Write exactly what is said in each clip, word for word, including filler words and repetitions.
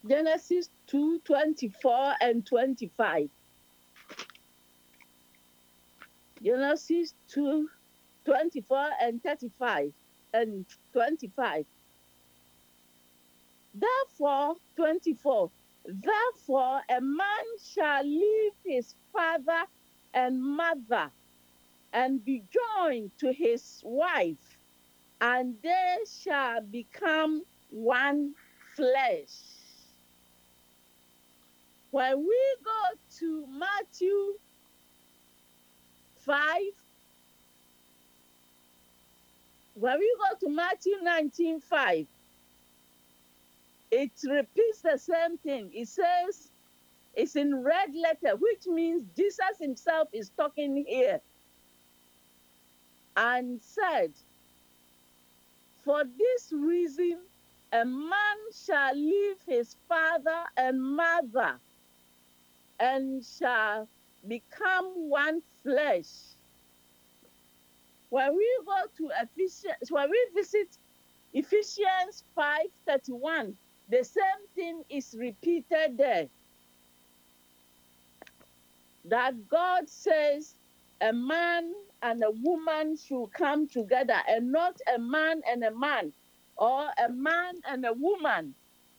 Genesis two, twenty-four and twenty-five. Genesis two, twenty-four and thirty-five and twenty-five. Therefore, twenty-four, therefore a man shall leave his father and mother and be joined to his wife, and they shall become one flesh. When we go to Matthew five, when we go to Matthew nineteen five, it repeats the same thing. It says, it's in red letter, which means Jesus himself is talking here, and said, for this reason, a man shall leave his father and mother and shall become one flesh. When we go to Ephesians, when we visit Ephesians five thirty-one, the same thing is repeated there. That God says a man and a woman should come together, and not a man and a man, or a man and a woman.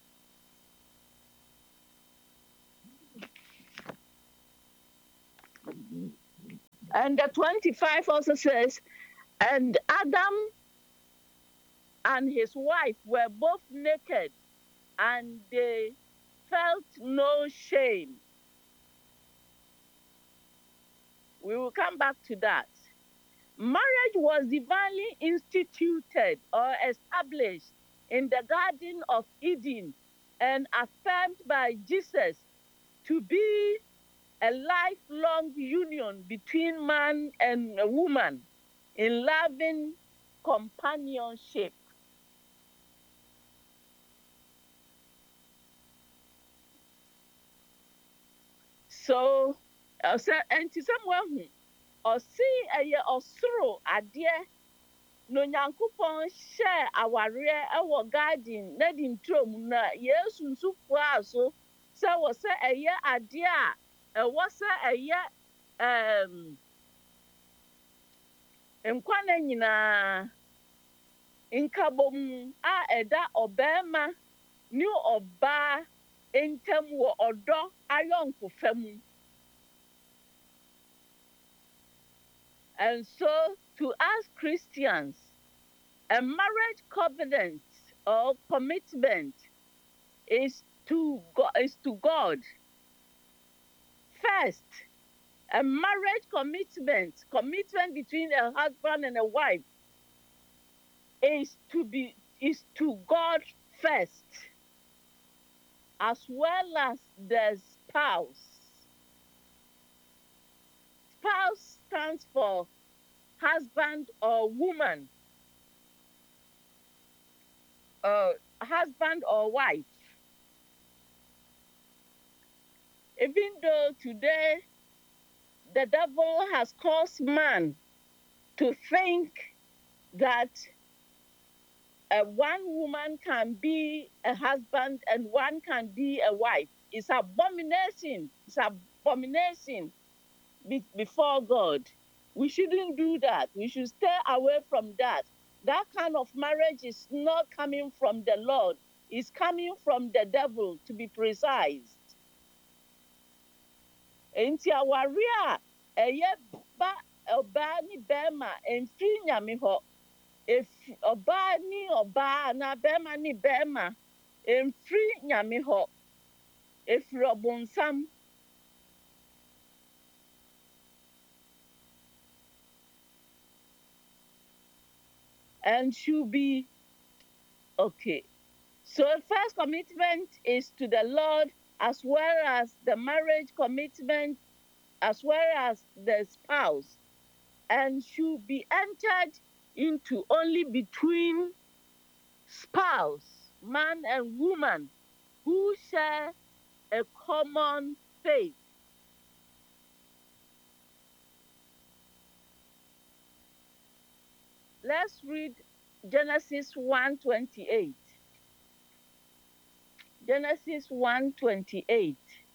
And the twenty-five also says, and Adam and his wife were both naked, and they felt no shame. We will come back to that. Marriage was divinely instituted or established in the Garden of Eden and affirmed by Jesus to be a lifelong union between man and a woman in loving companionship. So, and to someone who ɔsi ɛyɛ ɔsoro adeɛ na Onyankopɔn hyɛ awareɛ ɛwɔ garden na di nturom na Yesu nso fua so sɛ wɔ sɛ ɛyɛ adeɛ a ɛwɔ sɛ ɛyɛ ɛɛm nkwa na nyinaa nkabom a ɛda ɔbarima ne ɔbaa ntam wɔ ɔdɔ ayɔnkofa mu. And so, to us Christians, a marriage covenant or commitment is to God, is to God. First, a marriage commitment, commitment between a husband and a wife, is to be is to God first, as well as the spouse. Spouse stands for husband or woman, uh, husband or wife. Even though today the devil has caused man to think that uh, one woman can be a husband and one can be a wife. It's abomination. It's abomination be before God. We shouldn't do that. We should stay away from that. That kind of marriage is not coming from the Lord. It's coming from the devil, to be precise. Enti aware a ɛyɛ ba ɔbaa ne bɛrima ɛmfiri Nyame hɔ. If ɔbaa ne ɔbaa na bɛrima ne bɛrima ɛmfiri Nyame hɔ. Ɛfiri ɔbonsam. And should be okay. So first commitment is to the Lord, as well as the marriage commitment, as well as the spouse, and should be entered into only between spouse, man and woman, who share a common faith. Let's read Genesis one twenty-eight. Genesis one twenty-eight.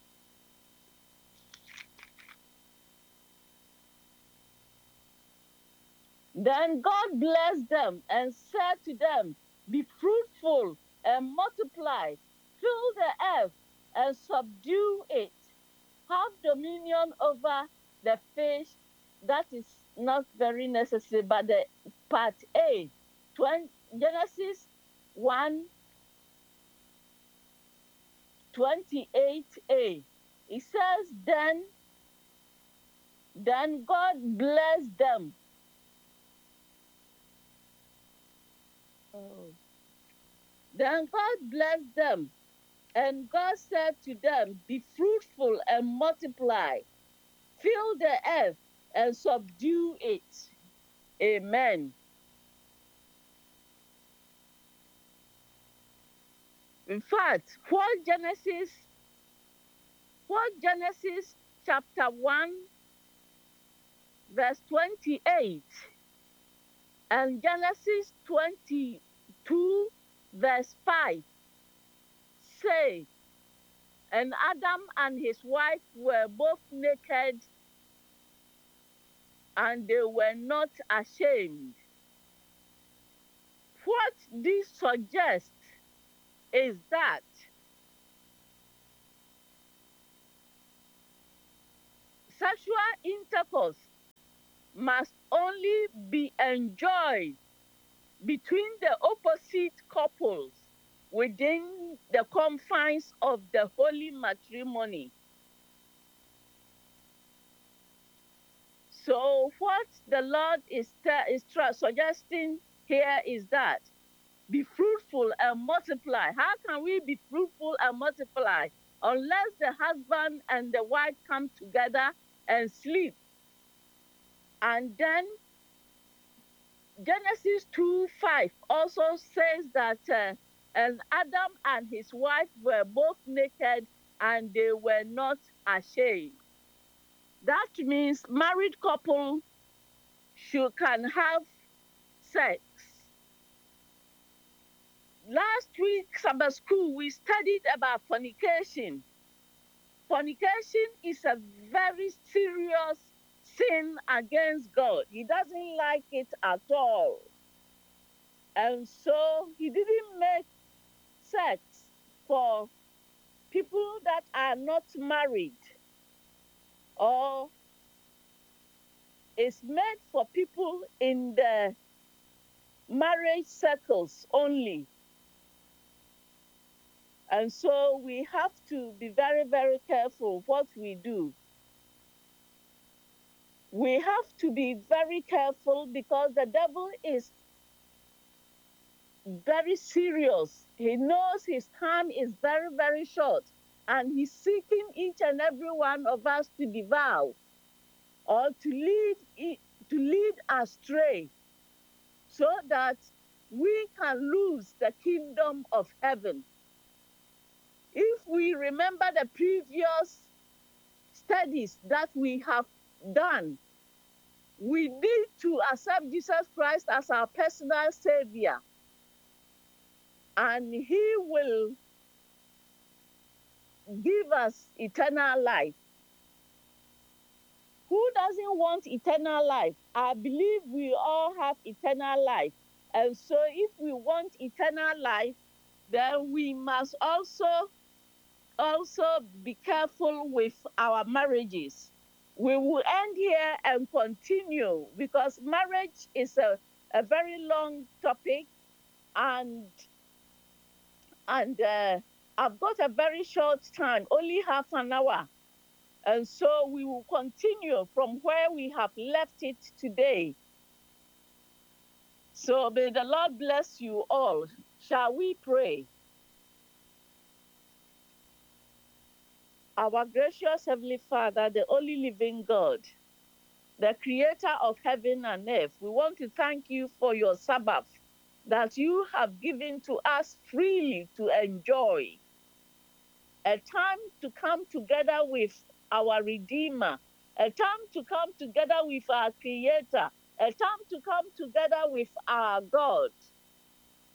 Then God blessed them and said to them, be fruitful and multiply, fill the earth and subdue it. Have dominion over the fish. That is not very necessary, but the part A, twenty, Genesis one twenty-eight a. It says, then, then God blessed them. Oh. Then God blessed them, and God said to them, be fruitful and multiply, fill the earth and subdue it. Amen. In fact, what Genesis, what Genesis chapter one, verse twenty-eight, and Genesis twenty-two, verse five say, and Adam and his wife were both naked, and they were not ashamed. What this suggests is that sexual intercourse must only be enjoyed between the opposite couples within the confines of the holy matrimony. So what the Lord is, is suggesting here is that be fruitful and multiply. How can we be fruitful and multiply unless the husband and the wife come together and sleep? And then Genesis two five also says that uh, and Adam and his wife were both naked and they were not ashamed. That means married couple should can have sex. Last week, Sabbath school, we studied about fornication. Fornication is a very serious sin against God. He doesn't like it at all. And so he didn't make sex for people that are not married, or it's made for people in the marriage circles only. And so we have to be very, very careful what we do. We have to be very careful because the devil is very serious. He knows his time is very, very short, and he's seeking each and every one of us to devour or to lead, to lead astray so that we can lose the kingdom of heaven. If we remember the previous studies that we have done, we need to accept Jesus Christ as our personal Savior, and He will give us eternal life. Who doesn't want eternal life? I believe we all have eternal life. And so if we want eternal life, then we must also, also be careful with our marriages. We will end here and continue because marriage is a, a very long topic, and, and uh, I've got a very short time, only half an hour. And so we will continue from where we have left it today. So may the Lord bless you all. Shall we pray? Our gracious Heavenly Father, the only living God, the creator of heaven and earth, we want to thank you for your Sabbath that you have given to us freely to enjoy. A time to come together with our Redeemer, a time to come together with our Creator, a time to come together with our God.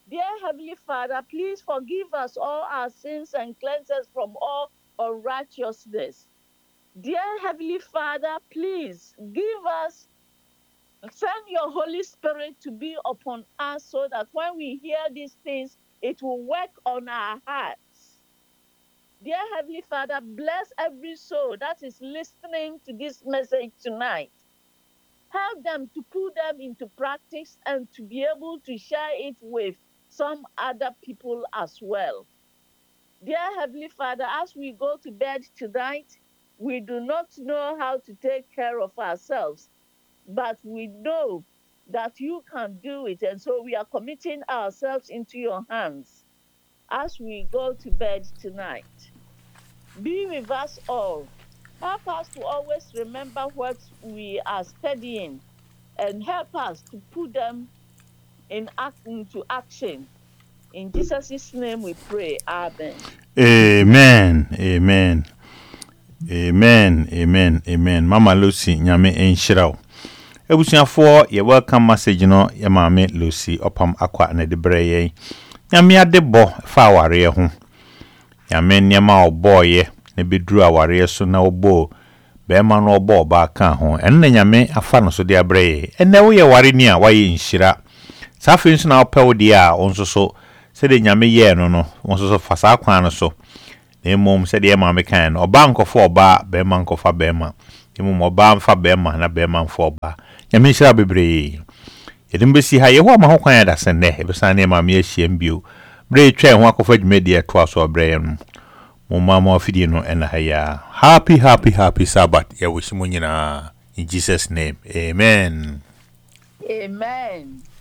Dear Heavenly Father, please forgive us all our sins and cleanse us from all unrighteousness. Dear Heavenly Father, please give us, send your Holy Spirit to be upon us so that when we hear these things, it will work on our hearts. Dear Heavenly Father, bless every soul that is listening to this message tonight. Help them to put them into practice and to be able to share it with some other people as well. Dear Heavenly Father, as we go to bed tonight, we do not know how to take care of ourselves, but we know that you can do it. And so we are committing ourselves into your hands as we go to bed tonight. Be with us all. Help us to always remember what we are studying and help us to put them in act, into action. In Jesus' name we pray. Amen. Amen. Amen. Amen. Amen. Amen. Mama Lucy, nyame enshiraw. Ebusuafo, ye welcome message no ye mama Lucy opam akwa na de breye. Nyame ade bo fa aware ho. Nyame nyama oboye na beduru aware so na obo be ma no obo ba kan ho. Enne nyame afa no so de abreye. Enne wo ye ware ni a waye nshira. Safi nso na opɛ wo de a onso so se de nyame ye no no onso so fa sa kwan no so. Emom said the mamma can or bank of four bar, Beman cofa bema. Emom or ban for bema, na beman for bar. Yamisha bebre. Edimbe see how you want my whole kind of send there, if a son named Mamma Shembu. Bray train walk of media twice or brain. Mama Fidino and Haya. Happy, happy, happy Sabbath. Ya wish Munina in Jesus' name. Amen. Amen.